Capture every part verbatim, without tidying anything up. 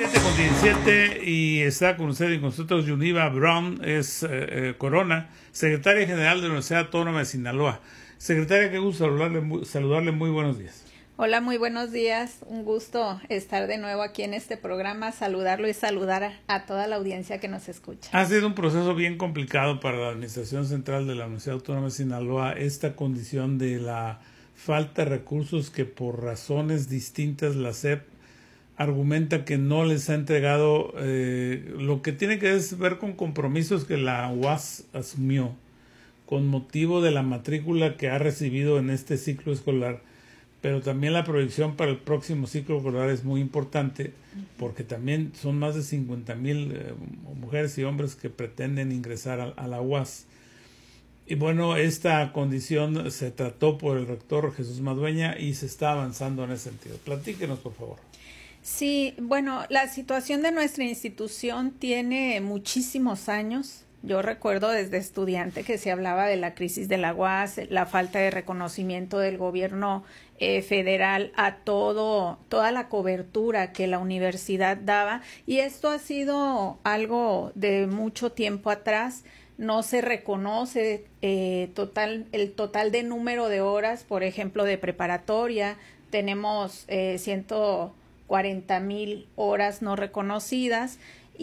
siete con diecisiete y está con usted y con nosotros Yuniva Brown, es eh, eh, Corona, secretaria general de la Universidad Autónoma de Sinaloa. Secretaria, qué gusto saludarle, saludarle, muy buenos días. Hola, muy buenos días, un gusto estar de nuevo aquí en este programa, saludarlo y saludar a, a toda la audiencia que nos escucha. Ha sido un proceso bien complicado para la Administración Central de la Universidad Autónoma de Sinaloa esta condición de la falta de recursos que por razones distintas la S E P argumenta que no les ha entregado eh, lo que tiene que ver con compromisos que la U A S asumió con motivo de la matrícula que ha recibido en este ciclo escolar, pero también la proyección para el próximo ciclo escolar es muy importante porque también son más de cincuenta mil eh, mujeres y hombres que pretenden ingresar a, a la U A S. Y bueno, esta condición se trató por el rector Jesús Madueña y se está avanzando en ese sentido. Platíquenos, por favor. Sí, bueno, la situación de nuestra institución tiene muchísimos años. Yo recuerdo desde estudiante que se hablaba de la crisis de la U A S, la falta de reconocimiento del gobierno eh, federal a todo, toda la cobertura que la universidad daba, y esto ha sido algo de mucho tiempo atrás. No se reconoce eh, total, el total de número de horas, por ejemplo, de preparatoria. Tenemos eh, ciento cuarenta mil horas no reconocidas,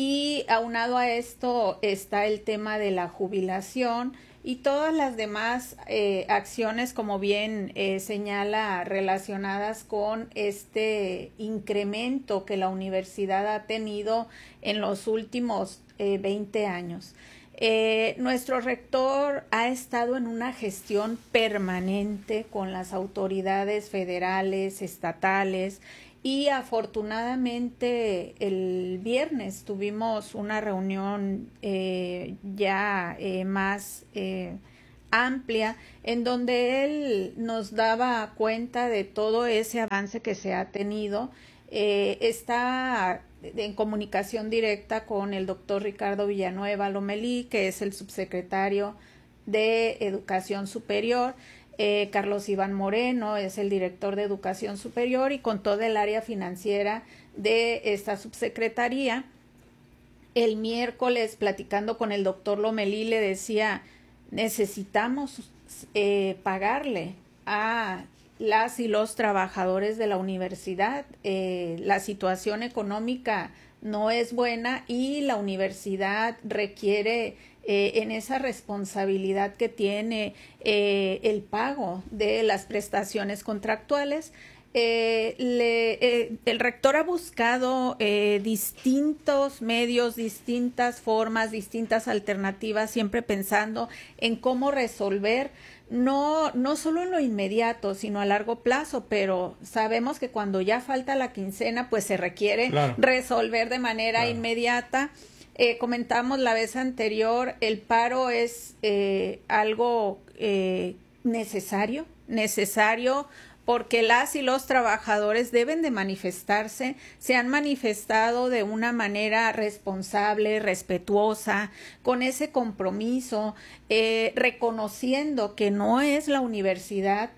y aunado a esto está el tema de la jubilación y todas las demás eh, acciones, como bien eh, señala, relacionadas con este incremento que la universidad ha tenido en los últimos eh, veinte años. Eh, nuestro rector ha estado en una gestión permanente con las autoridades federales, estatales, y afortunadamente el viernes tuvimos una reunión eh, ya eh, más eh, amplia, en donde él nos daba cuenta de todo ese avance que se ha tenido. Eh, está en comunicación directa con el doctor Ricardo Villanueva Lomelí, que es el subsecretario de Educación Superior. Eh, Carlos Iván Moreno es el director de Educación Superior, y con toda el área financiera de esta subsecretaría. El miércoles, platicando con el doctor Lomelí, le decía, necesitamos eh, pagarle a las y los trabajadores de la universidad. Eh, la situación económica no es buena y la universidad requiere eh, en esa responsabilidad que tiene eh, el pago de las prestaciones contractuales. Eh, le, eh, el rector ha buscado eh, distintos medios, distintas formas, distintas alternativas, siempre pensando en cómo resolver, no, no solo en lo inmediato, sino a largo plazo, pero sabemos que cuando ya falta la quincena, pues se requiere claro. resolver de manera claro. inmediata. Eh, comentamos la vez anterior, el paro es eh, algo eh, necesario, necesario, porque las y los trabajadores deben de manifestarse, se han manifestado de una manera responsable, respetuosa, con ese compromiso, eh, reconociendo que no es la universidad,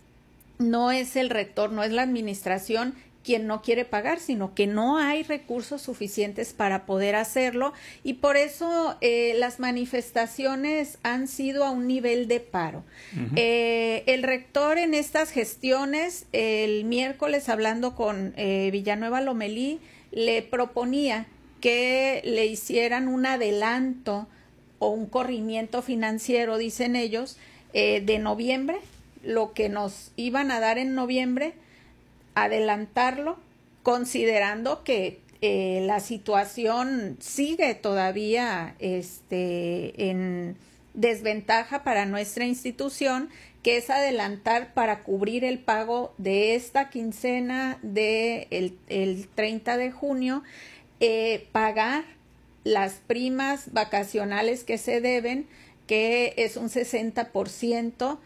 no es el rector, no es la administración quien no quiere pagar, sino que no hay recursos suficientes para poder hacerlo, y por eso eh, las manifestaciones han sido a un nivel de paro. Uh-huh. Eh, el rector en estas gestiones, el miércoles hablando con eh, Villanueva Lomelí, le proponía que le hicieran un adelanto o un corrimiento financiero, dicen ellos, eh, de noviembre, lo que nos iban a dar en noviembre, adelantarlo, considerando que eh, la situación sigue todavía este, en desventaja para nuestra institución, que es adelantar para cubrir el pago de esta quincena de el, el treinta de junio, eh, pagar las primas vacacionales que se deben, que es un sesenta por ciento,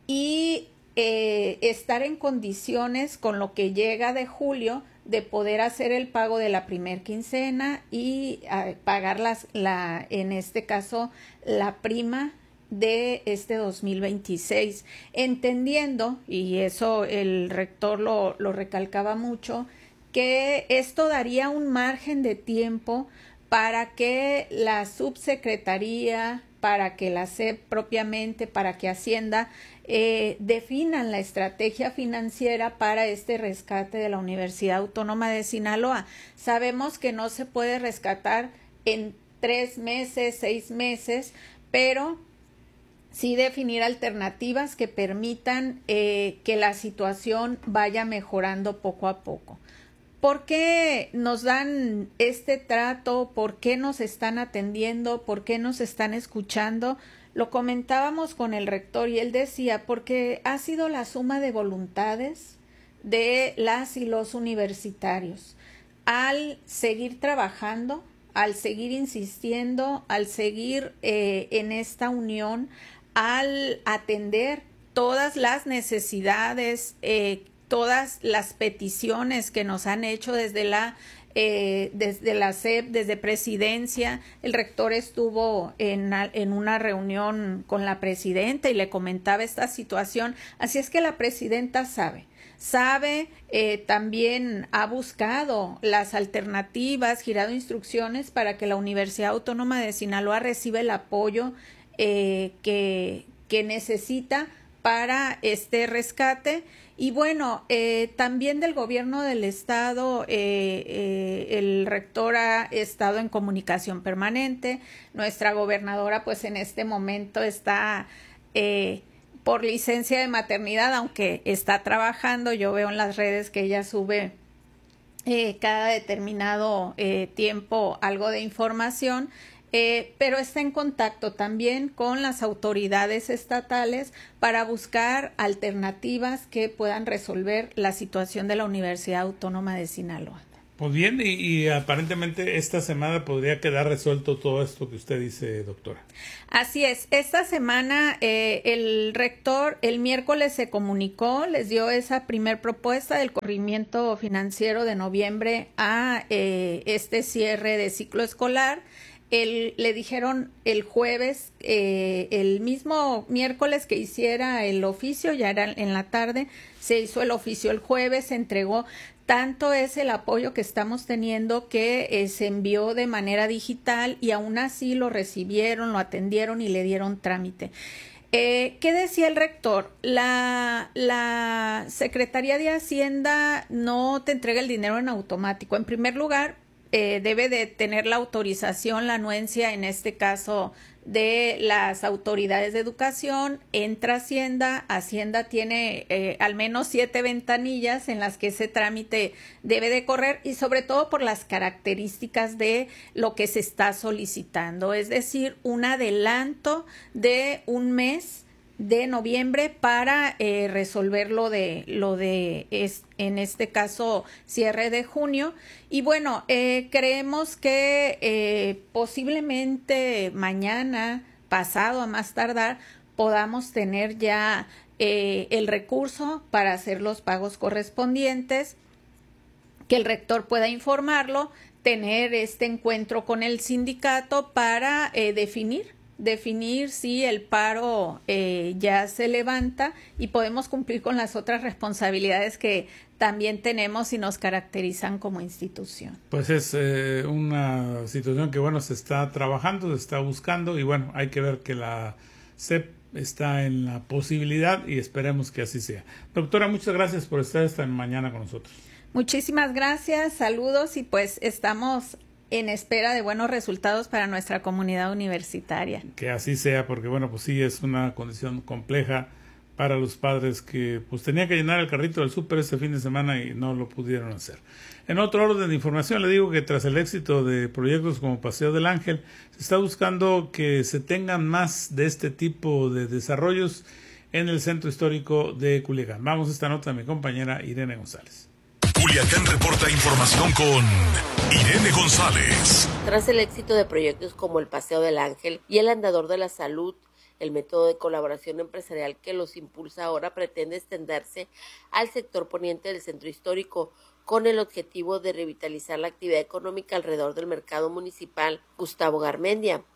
y Eh, estar en condiciones con lo que llega de julio de poder hacer el pago de la primer quincena y uh, pagar las, la, en este caso la prima de este dos mil veintiséis, entendiendo, y eso el rector lo, lo recalcaba mucho, que esto daría un margen de tiempo para que la subsecretaría, para que la S E P propiamente, para que Hacienda eh, definan la estrategia financiera para este rescate de la Universidad Autónoma de Sinaloa. Sabemos que no se puede rescatar en tres meses, seis meses, pero sí definir alternativas que permitan eh, que la situación vaya mejorando poco a poco. ¿Por qué nos dan este trato? ¿Por qué nos están atendiendo? ¿Por qué nos están escuchando? Lo comentábamos con el rector y él decía, porque ha sido la suma de voluntades de las y los universitarios. Al seguir trabajando, al seguir insistiendo, al seguir eh, en esta unión, al atender todas las necesidades, eh, todas las peticiones que nos han hecho desde la eh, desde la S E P, desde presidencia. El rector estuvo en, en una reunión con la presidenta y le comentaba esta situación, así es que la presidenta sabe, sabe, eh, también ha buscado las alternativas, girado instrucciones para que la Universidad Autónoma de Sinaloa reciba el apoyo eh, que, que necesita para este rescate. Y bueno, eh, también del gobierno del estado, eh, eh, el rector ha estado en comunicación permanente. Nuestra gobernadora pues en este momento está eh, por licencia de maternidad, aunque está trabajando. Yo veo en las redes que ella sube eh, cada determinado eh, tiempo algo de información. Eh, pero está en contacto también con las autoridades estatales para buscar alternativas que puedan resolver la situación de la Universidad Autónoma de Sinaloa. Pues bien, y, y aparentemente esta semana podría quedar resuelto todo esto que usted dice, doctora. Así es, esta semana eh, el rector el miércoles se comunicó, les dio esa primer propuesta del corrimiento financiero de noviembre a eh, este cierre de ciclo escolar. El, le dijeron el jueves, eh, el mismo miércoles que hiciera el oficio, ya era en la tarde, se hizo el oficio el jueves, se entregó. Tanto es el apoyo que estamos teniendo que eh, se envió de manera digital y aún así lo recibieron, lo atendieron y le dieron trámite. Eh, ¿Qué decía el rector? La, la Secretaría de Hacienda no te entrega el dinero en automático. En primer lugar, Eh, debe de tener la autorización, la anuencia, en este caso, de las autoridades de educación. Entra Hacienda, Hacienda tiene eh, al menos siete ventanillas en las que ese trámite debe de correr y sobre todo por las características de lo que se está solicitando, es decir, un adelanto de un mes de noviembre para eh, resolver lo de lo de es, en este caso cierre de junio. Y bueno, eh, creemos que eh, posiblemente mañana, pasado a más tardar, podamos tener ya eh, el recurso para hacer los pagos correspondientes, que el rector pueda informarlo, tener este encuentro con el sindicato para eh, definir definir si el paro eh, ya se levanta y podemos cumplir con las otras responsabilidades que también tenemos y nos caracterizan como institución. Pues es eh, una situación que, bueno, se está trabajando, se está buscando y, bueno, hay que ver que la S E P está en la posibilidad y esperemos que así sea. Doctora, muchas gracias por estar esta mañana con nosotros. Muchísimas gracias, saludos y pues estamos en espera de buenos resultados para nuestra comunidad universitaria. Que así sea, porque bueno, pues sí es una condición compleja para los padres que pues tenían que llenar el carrito del súper este fin de semana y no lo pudieron hacer. En otro orden de información le digo que tras el éxito de proyectos como Paseo del Ángel, se está buscando que se tengan más de este tipo de desarrollos en el centro histórico de Culiacán. Vamos a esta nota de mi compañera Irene González. Culiacán reporta información con Irene González. Tras el éxito de proyectos como el Paseo del Ángel y el Andador de la Salud, el método de colaboración empresarial que los impulsa ahora pretende extenderse al sector poniente del centro histórico con el objetivo de revitalizar la actividad económica alrededor del mercado municipal Gustavo Garmendia.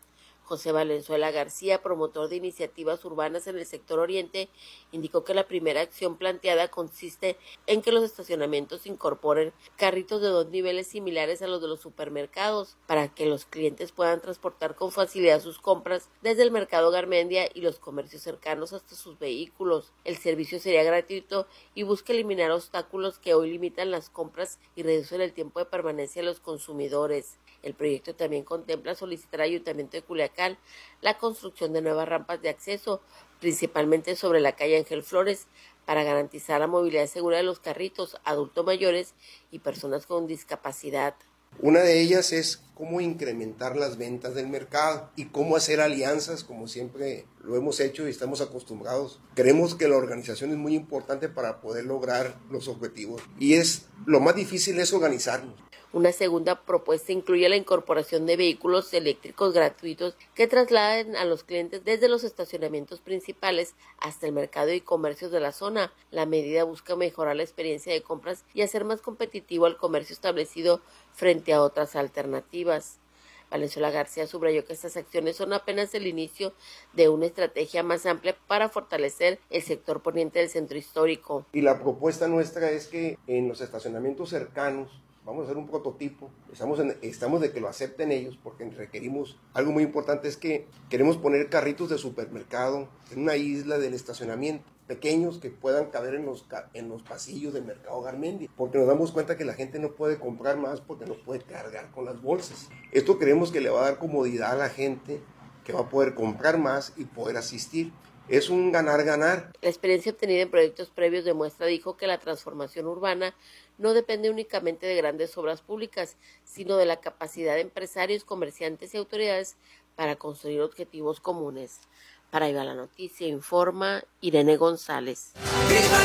José Valenzuela García, promotor de iniciativas urbanas en el sector oriente, indicó que la primera acción planteada consiste en que los estacionamientos incorporen carritos de dos niveles similares a los de los supermercados, para que los clientes puedan transportar con facilidad sus compras desde el mercado Garmendia y los comercios cercanos hasta sus vehículos. El servicio sería gratuito y busca eliminar obstáculos que hoy limitan las compras y reducen el tiempo de permanencia de los consumidores. El proyecto también contempla solicitar al Ayuntamiento de Culiacán la construcción de nuevas rampas de acceso, principalmente sobre la calle Ángel Flores, para garantizar la movilidad segura de los carritos, adultos mayores y personas con discapacidad. Una de ellas es cómo incrementar las ventas del mercado y cómo hacer alianzas, como siempre lo hemos hecho y estamos acostumbrados. Creemos que la organización es muy importante para poder lograr los objetivos y es lo más difícil es organizarnos. Una segunda propuesta incluye la incorporación de vehículos eléctricos gratuitos que trasladen a los clientes desde los estacionamientos principales hasta el mercado y comercios de la zona. La medida busca mejorar la experiencia de compras y hacer más competitivo al comercio establecido frente a otras alternativas. Valenzuela García subrayó que estas acciones son apenas el inicio de una estrategia más amplia para fortalecer el sector poniente del centro histórico. Y la propuesta nuestra es que en los estacionamientos cercanos vamos a hacer un prototipo, estamos, en, estamos de que lo acepten ellos porque requerimos, algo muy importante es que queremos poner carritos de supermercado en una isla del estacionamiento, pequeños que puedan caber en los, en los pasillos del mercado Garmendia, porque nos damos cuenta que la gente no puede comprar más porque no puede cargar con las bolsas. Esto creemos que le va a dar comodidad a la gente, que va a poder comprar más y poder asistir. Es un ganar-ganar. La experiencia obtenida en proyectos previos demuestra, dijo, que la transformación urbana no depende únicamente de grandes obras públicas, sino de la capacidad de empresarios, comerciantes y autoridades para construir objetivos comunes. Para Viva la Noticia, informa Irene González. ¡Viva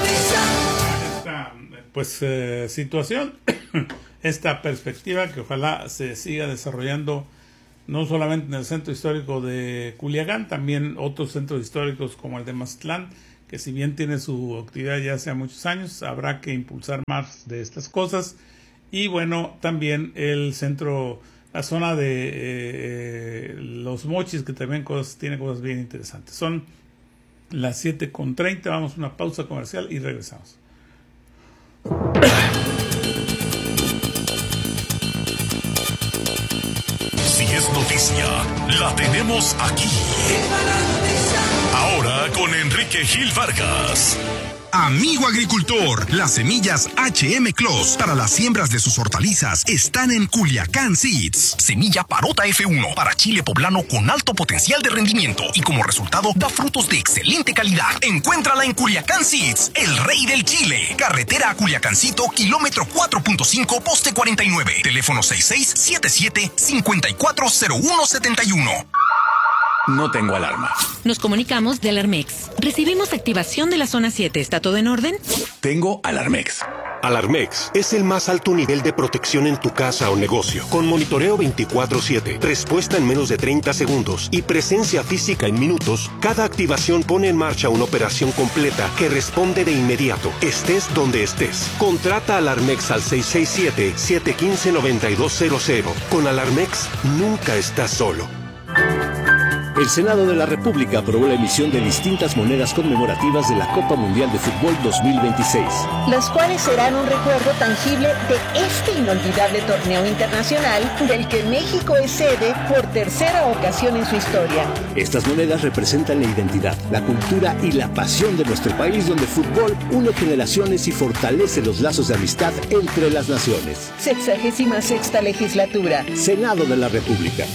la Noticia! Esta, pues, eh, situación, esta perspectiva que ojalá se siga desarrollando no solamente en el centro histórico de Culiacán, también otros centros históricos como el de Mazatlán, que si bien tiene su actividad ya hace muchos años, habrá que impulsar más de estas cosas. Y bueno, también el centro, la zona de eh, Los Mochis, que también cosas, tiene cosas bien interesantes. Son las siete con treinta, vamos a una pausa comercial y regresamos. Si es noticia, la tenemos aquí. Ahora con Enrique Gil Vargas. Amigo agricultor, las semillas H M Clos para las siembras de sus hortalizas están en Culiacán Seeds. Semilla Parota F uno para chile poblano con alto potencial de rendimiento y como resultado da frutos de excelente calidad. Encuéntrala en Culiacán Seeds, el rey del chile. Carretera a Culiacancito, kilómetro cuatro punto cinco, poste cuarenta y nueve. Teléfono seis seis siete siete, cinco cuatro cero uno siete uno. No tengo alarma. Nos comunicamos de Alarmex. Recibimos activación de la zona siete. ¿Está todo en orden? Tengo Alarmex. Alarmex es el más alto nivel de protección en tu casa o negocio. Con monitoreo veinticuatro siete, respuesta en menos de treinta segundos y presencia física en minutos, cada activación pone en marcha una operación completa que responde de inmediato, estés donde estés. Contrata Alarmex al seis seis siete, siete uno cinco, nueve dos cero cero. Con Alarmex nunca estás solo. El Senado de la República aprobó la emisión de distintas monedas conmemorativas de la Copa Mundial de Fútbol dos mil veintiséis. Las cuales serán un recuerdo tangible de este inolvidable torneo internacional del que México es sede por tercera ocasión en su historia. Estas monedas representan la identidad, la cultura y la pasión de nuestro país, donde el fútbol une generaciones y fortalece los lazos de amistad entre las naciones. Sexagésima sexta legislatura. Senado de la República.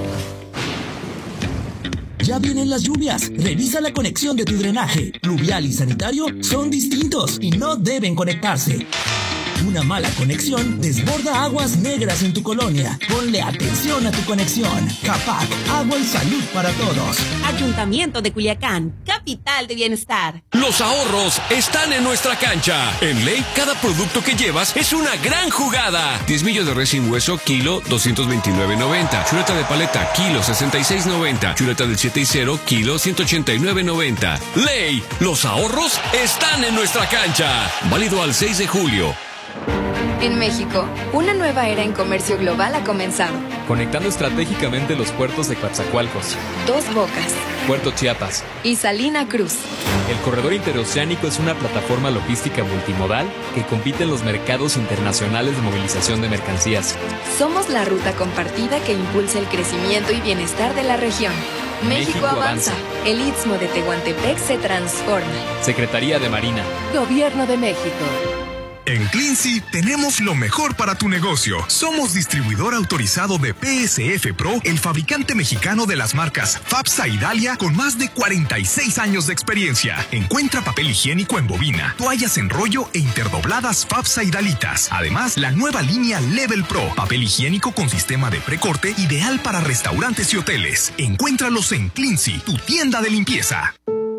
Ya vienen las lluvias. Revisa la conexión de tu drenaje. Pluvial y sanitario son distintos y no deben conectarse. Una mala conexión desborda aguas negras en tu colonia. Ponle atención a tu conexión. CAPAC, agua y salud para todos. Ayuntamiento de Culiacán, capital de bienestar. Los ahorros están en nuestra cancha. En Ley, cada producto que llevas es una gran jugada. diez millos de res sin hueso, kilo, doscientos veintinueve noventa. Chuleta de paleta, kilo, sesenta y seis noventa. Chuleta del siete y cero, kilo, ciento ochenta y nueve noventa. Ley, los ahorros están en nuestra cancha. Válido al seis de julio. En México, una nueva era en comercio global ha comenzado. Conectando estratégicamente los puertos de Coatzacoalcos, Dos Bocas Puerto Chiapas y Salina Cruz. El corredor interoceánico es una plataforma logística multimodal que compite en los mercados internacionales de movilización de mercancías. Somos la ruta compartida que impulsa el crecimiento y bienestar de la región. México, México avanza. avanza. El Istmo de Tehuantepec se transforma. Secretaría de Marina. Gobierno de México. En Cleansea tenemos lo mejor para tu negocio. Somos distribuidor autorizado de P S F Pro, el fabricante mexicano de las marcas FAPSA y Dalia con más de cuarenta y seis años de experiencia. Encuentra papel higiénico en bobina, toallas en rollo e interdobladas FAPSA y Dalitas. Además, la nueva línea Level Pro, papel higiénico con sistema de precorte ideal para restaurantes y hoteles. Encuéntralos en Cleansea, tu tienda de limpieza.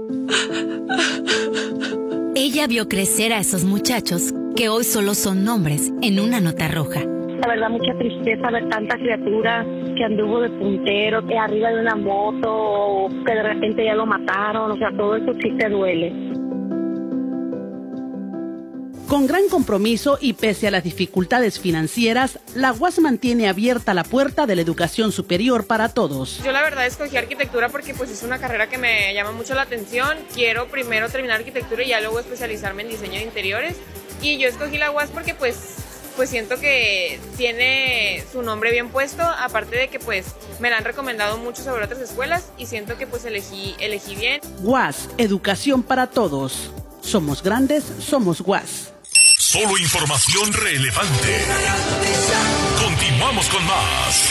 Ella vio crecer a esos muchachos que hoy solo son nombres en una nota roja. La verdad, mucha tristeza ver tanta criatura que anduvo de puntero, que arriba de una moto, o que de repente ya lo mataron. O sea, todo eso sí te duele. Con gran compromiso y pese a las dificultades financieras, la U A S mantiene abierta la puerta de la educación superior para todos. Yo la verdad escogí arquitectura porque pues es una carrera que me llama mucho la atención. Quiero primero terminar arquitectura y ya luego especializarme en diseño de interiores. Y yo escogí la U A S porque pues, pues siento que tiene su nombre bien puesto, aparte de que pues me la han recomendado mucho sobre otras escuelas y siento que pues elegí, elegí bien. U A S, educación para todos. Somos grandes, somos U A S. Solo información relevante. Continuamos con más.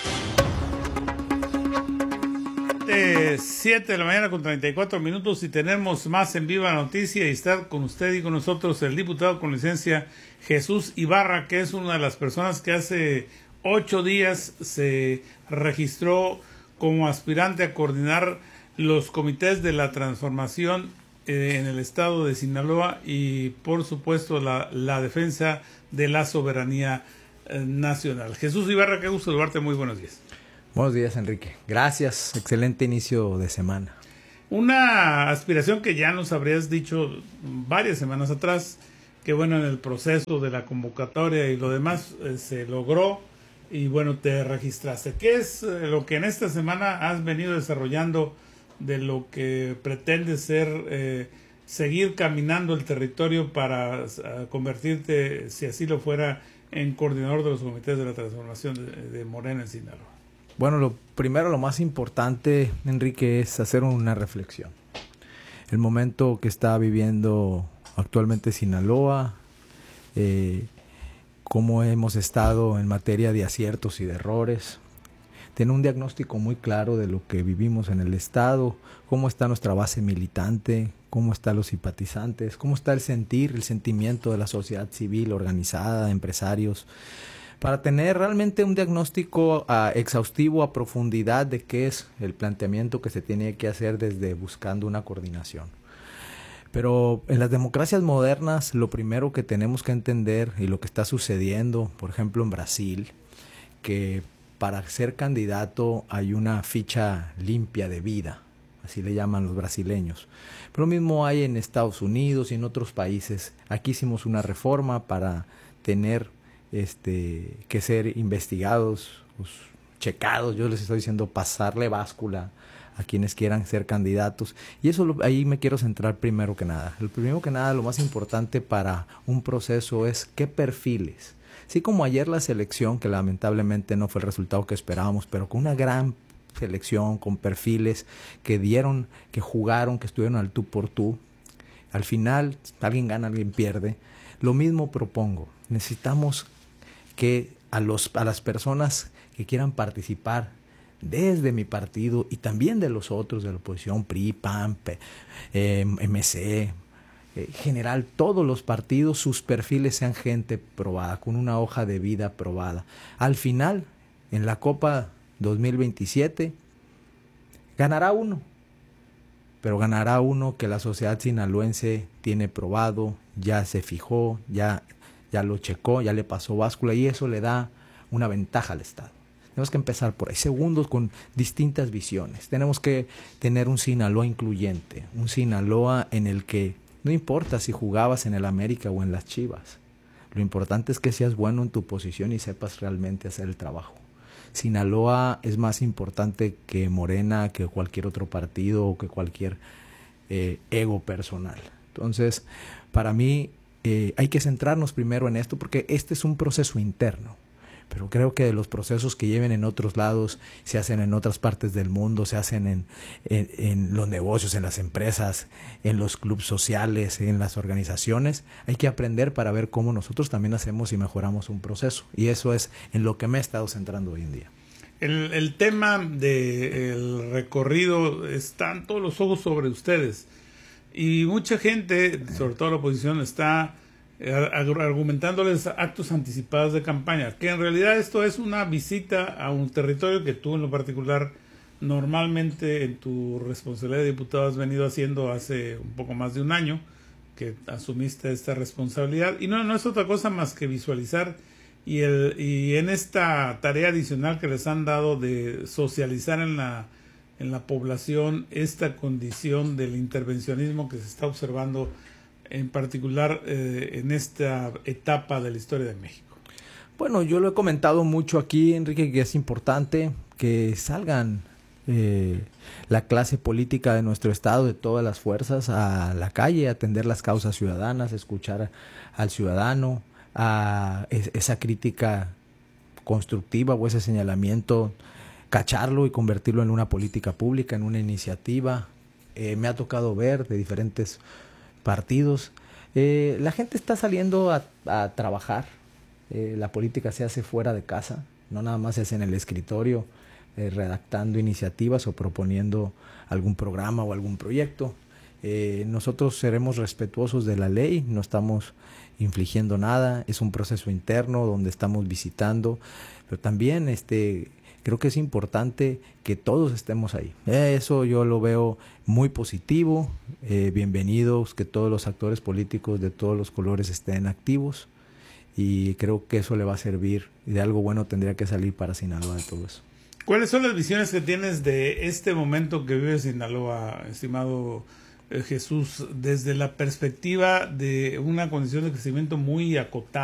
De siete de la mañana con treinta y cuatro minutos y tenemos más en Viva Noticia y está con usted y con nosotros el diputado con licencia Jesús Ibarra, que es una de las personas que hace ocho días se registró como aspirante a coordinar los comités de la transformación eh, en el estado de Sinaloa y por supuesto la, la defensa de la soberanía eh, nacional. Jesús Ibarra, qué gusto saludarte, muy buenos días. Buenos días, Enrique. Gracias. Excelente inicio de semana. Una aspiración que ya nos habrías dicho varias semanas atrás, que bueno, en el proceso de la convocatoria y lo demás eh, se logró y bueno, te registraste. ¿Qué es eh, lo que en esta semana has venido desarrollando de lo que pretende ser eh, seguir caminando el territorio para uh, convertirte, si así lo fuera, en coordinador de los comités de la transformación de, de Morena en Sinaloa? Bueno, lo primero, lo más importante, Enrique, es hacer una reflexión. El momento que está viviendo actualmente Sinaloa, eh, cómo hemos estado en materia de aciertos y de errores, tiene un diagnóstico muy claro de lo que vivimos en el estado, cómo está nuestra base militante, cómo están los simpatizantes, cómo está el sentir, el sentimiento de la sociedad civil organizada, empresarios, para tener realmente un diagnóstico uh, exhaustivo a profundidad de qué es el planteamiento que se tiene que hacer desde buscando una coordinación. Pero en las democracias modernas lo primero que tenemos que entender y lo que está sucediendo, por ejemplo en Brasil, que para ser candidato hay una ficha limpia de vida, así le llaman los brasileños. Pero lo mismo hay en Estados Unidos y en otros países. Aquí hicimos una reforma para tener este que ser investigados, pues, checados, yo les estoy diciendo pasarle báscula a quienes quieran ser candidatos. Y eso lo, ahí me quiero centrar primero que nada. El primero que nada, lo más importante para un proceso es qué perfiles. Así como ayer la selección, que lamentablemente no fue el resultado que esperábamos, pero con una gran selección, con perfiles que dieron, que jugaron, que estuvieron al tú por tú. Al final, alguien gana, alguien pierde. Lo mismo propongo. Necesitamos que a, los, a las personas que quieran participar desde mi partido y también de los otros de la oposición, P R I, P A N, P, eh, M C, en general todos los partidos, sus perfiles sean gente probada, con una hoja de vida probada. Al final, en la Copa dos mil veintisiete, ganará uno, pero ganará uno que la sociedad sinaloense tiene probado, ya se fijó, ya, ya lo checó, ya le pasó báscula y eso le da una ventaja al Estado. Tenemos que empezar por ahí. Segundos, con distintas visiones. Tenemos que tener un Sinaloa incluyente, un Sinaloa en el que no importa si jugabas en el América o en las Chivas. Lo importante es que seas bueno en tu posición y sepas realmente hacer el trabajo. Sinaloa es más importante que Morena, que cualquier otro partido o que cualquier eh, ego personal. Entonces, para mí eh, hay que centrarnos primero en esto porque este es un proceso interno. Pero creo que los procesos que lleven en otros lados, se hacen en otras partes del mundo, se hacen en, en, en los negocios, en las empresas, en los clubes sociales, en las organizaciones. Hay que aprender para ver cómo nosotros también hacemos y mejoramos un proceso. Y eso es en lo que me he estado centrando hoy en día. El, el tema del recorrido, están todos los ojos sobre ustedes. Y mucha gente, sobre todo la oposición, está argumentándoles actos anticipados de campaña, que en realidad esto es una visita a un territorio que tú en lo particular normalmente en tu responsabilidad de diputado has venido haciendo hace un poco más de un año que asumiste esta responsabilidad, y no, no es otra cosa más que visualizar y, el, y en esta tarea adicional que les han dado de socializar en la, en la población esta condición del intervencionismo que se está observando en particular eh, en esta etapa de la historia de México. Bueno, yo lo he comentado mucho aquí, Enrique, que es importante que salgan eh, la clase política de nuestro estado, de todas las fuerzas, a la calle, a atender las causas ciudadanas, escuchar al ciudadano, a es, esa crítica constructiva o ese señalamiento, cacharlo y convertirlo en una política pública, en una iniciativa. Eh, me ha tocado ver de diferentes partidos. Eh, la gente está saliendo a, a trabajar. Eh, la política se hace fuera de casa, no nada más se hace en el escritorio, eh, redactando iniciativas o proponiendo algún programa o algún proyecto. Eh, nosotros seremos respetuosos de la ley, no estamos infligiendo nada, es un proceso interno donde estamos visitando, pero también este creo que es importante que todos estemos ahí. Eso yo lo veo muy positivo. Eh, bienvenidos, que todos los actores políticos de todos los colores estén activos. Y creo que eso le va a servir. Y de algo bueno tendría que salir para Sinaloa de todo eso. ¿Cuáles son las visiones que tienes de este momento que vive Sinaloa, estimado eh, Jesús, desde la perspectiva de una condición de crecimiento muy acotada?